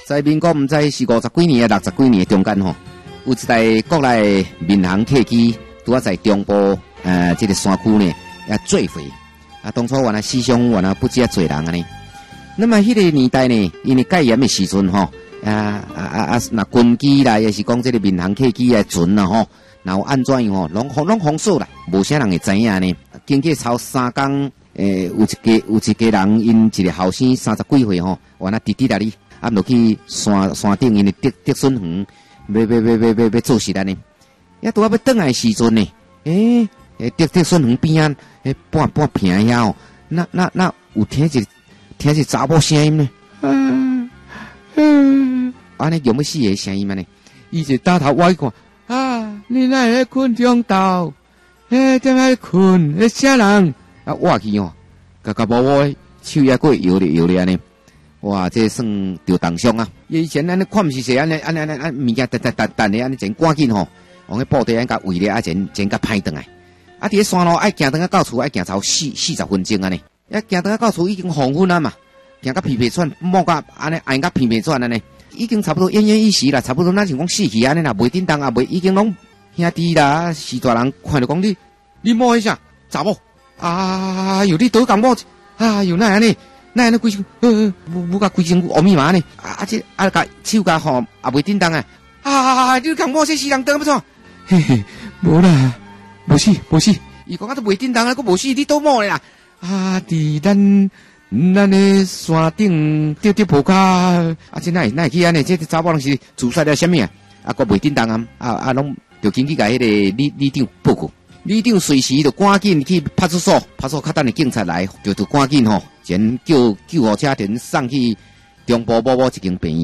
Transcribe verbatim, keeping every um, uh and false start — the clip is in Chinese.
在民国唔知是五十几年啊，六十几年中间吼，有一台国内民航客机，拄啊在中部呃这个山区呢，也坠毁。啊，当初原来死伤原来不止啊侪人啊呢。那么迄个年代呢，因为戒严的时阵吼，啊啊啊啊，那军机啦，也是讲这个民航客机的船啦吼，然后安怎样吼，拢拢封锁啦，无啥人会知影呢。经过超三工，诶、呃，有一家有一家人因一个后生三十几岁吼，原来直直来哩，啊落去山山顶因的竹竹笋园，要要要要要要做事呢。也拄啊要转来时阵呢，诶、欸，诶竹竹笋园边啊，诶半半平遐哦，那那那有听一。听是查某声音呢，嗯嗯，安尼用要死的声音嘛呢？伊就打头歪看，啊，你哪会困中昼？诶，点解困？诶，啥人？啊，我去哦，甲甲无无手也过摇咧摇咧安尼，哇，这算着重伤啊！以前安尼看毋是说安尼安尼安尼安物件等等等等咧安尼，真赶紧吼，往迄部队安甲围咧啊，真真甲歹转来。啊，伫咧山路爱行等下到厝爱行超四四十分钟安尼。一行到到厝已经黄昏啊嘛，行到皮皮喘，摸到安尼按到皮皮喘安尼，已經差不多奄奄一息啦，差不多咱是講死去安尼啦，袂叮當啊，袂已經攏兄弟啦，是大人看到講你，你摸一下，查某啊，有你倒咁摸，啊，有那安尼，那安尼規身，呃，冇甲規身烏密麻呢，啊，這啊甲手甲吼也袂叮當啊，啊，你咁摸些死人當不錯，嘿嘿，無啦，無死無死，伊講啊都袂叮當啊，佫無死，你倒摸咧啦。啊！伫咱咱的山頂跌跌坡卡，啊！這哪會哪會去安尼？這查某人是自殺了什麼啊？啊，閣袂叮當啊！啊啊，攏就緊去甲迄個里里長報告，里長隨時就趕緊去派出所，派出所較等的警察來，就就趕緊吼，先叫救護車，先送去中部某某一間病院。